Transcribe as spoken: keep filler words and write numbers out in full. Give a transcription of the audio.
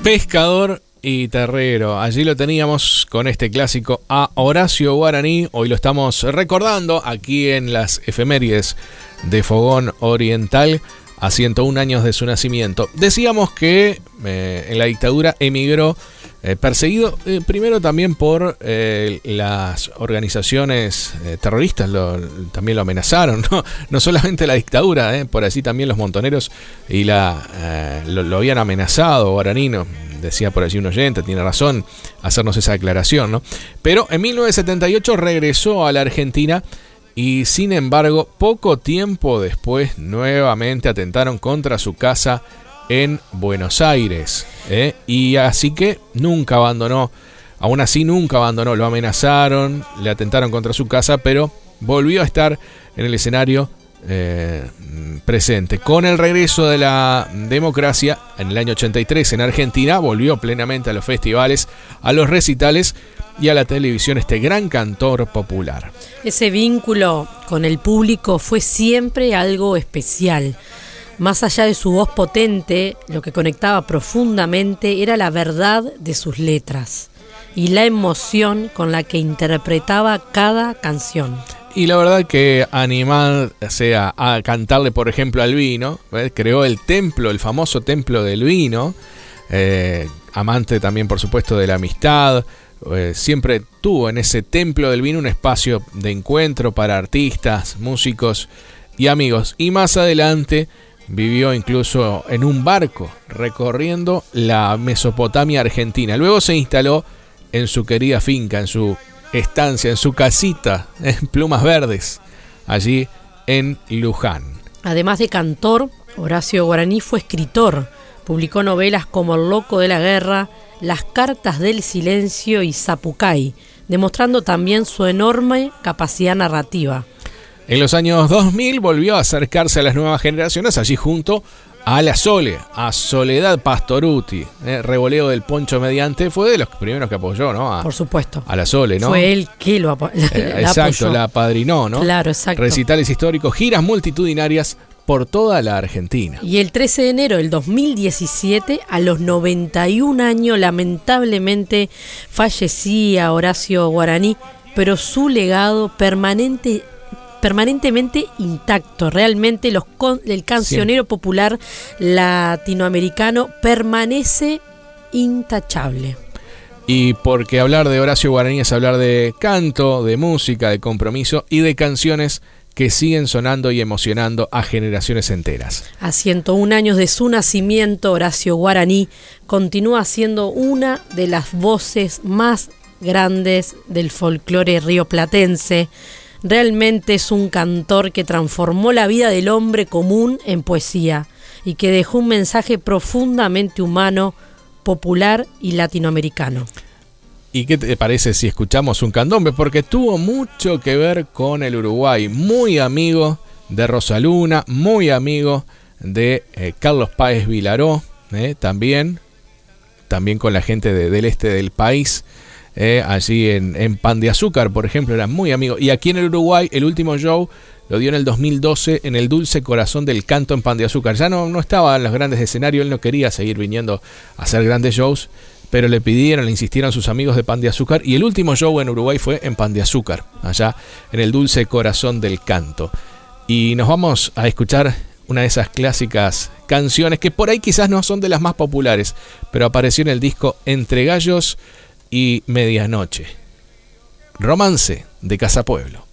Pescador y Terrero. Allí lo teníamos con este clásico a Horacio Guaraní. Hoy lo estamos recordando aquí en las efemérides de Fogón Oriental a ciento un años de su nacimiento. Decíamos que eh, en la dictadura emigró eh, perseguido eh, primero también por eh, las organizaciones eh, terroristas, lo, también lo amenazaron, ¿no? No solamente la dictadura, eh, por así también los montoneros y la eh, lo, lo habían amenazado. Guaraní, no, decía por allí un oyente, tiene razón hacernos esa aclaración, ¿no? Pero en mil novecientos setenta y ocho regresó a la Argentina y, sin embargo, poco tiempo después nuevamente atentaron contra su casa en Buenos Aires, ¿eh? Y así que nunca abandonó, aún así nunca abandonó, lo amenazaron, le atentaron contra su casa, pero volvió a estar en el escenario Eh, presente. Con el regreso de la democracia en el año ochenta y tres en Argentina, volvió plenamente a los festivales, a los recitales y a la televisión, este gran cantor popular. Ese vínculo con el público fue siempre algo especial. Más allá de su voz potente, lo que conectaba profundamente era la verdad de sus letras y la emoción con la que interpretaba cada canción. Y la verdad que animarse a, a cantarle, por ejemplo, al vino, ¿ves? Creó el templo, el famoso templo del vino, eh, amante también, por supuesto, de la amistad. Eh, siempre tuvo en ese templo del vino un espacio de encuentro para artistas, músicos y amigos. Y más adelante vivió incluso en un barco recorriendo la Mesopotamia argentina. Luego se instaló en su querida finca, en su estancia, en su casita en Plumas Verdes, allí en Luján. Además de cantor, Horacio Guaraní fue escritor. Publicó novelas como El loco de la guerra, Las cartas del silencio y Zapucay, demostrando también su enorme capacidad narrativa. En los años dos mil volvió a acercarse a las nuevas generaciones, allí junto a la Sole, a Soledad Pastoruti, eh, Revoleo del Poncho Mediante, fue de los primeros que apoyó, ¿no? A, Por supuesto. A la Sole, ¿no? Fue él que lo apo- la, eh, la exacto, apoyó. la apadrinó, ¿no? Claro, exacto. Recitales históricos, giras multitudinarias por toda la Argentina. Y el trece de enero del dos mil diecisiete, a los noventa y un años, lamentablemente fallecía Horacio Guaraní, pero su legado permanente permanentemente intacto. Realmente los con, el cancionero sí. popular latinoamericano permanece intachable. Y porque hablar de Horacio Guaraní es hablar de canto, de música, de compromiso y de canciones que siguen sonando y emocionando a generaciones enteras. A ciento un años de su nacimiento, Horacio Guaraní continúa siendo una de las voces más grandes del folclore rioplatense. Realmente es un cantor que transformó la vida del hombre común en poesía y que dejó un mensaje profundamente humano, popular y latinoamericano. ¿Y qué te parece si escuchamos un candombe? Porque tuvo mucho que ver con el Uruguay, muy amigo de Rosaluna, muy amigo de eh, Carlos Páez Vilaró, eh, también, también con la gente de, del este del país. Eh, allí en, en Pan de Azúcar, por ejemplo, eran muy amigos. Y aquí en el Uruguay, el último show lo dio en el dos mil doce en el Dulce Corazón del Canto en Pan de Azúcar. Ya no, no estaba en los grandes escenarios, él no quería seguir viniendo a hacer grandes shows, pero le pidieron, le insistieron sus amigos de Pan de Azúcar, y el último show en Uruguay fue en Pan de Azúcar, allá en el Dulce Corazón del Canto. Y nos vamos a escuchar una de esas clásicas canciones que por ahí quizás no son de las más populares, pero apareció en el disco Entre Gallos y Medianoche. Romance de Casa Pueblo.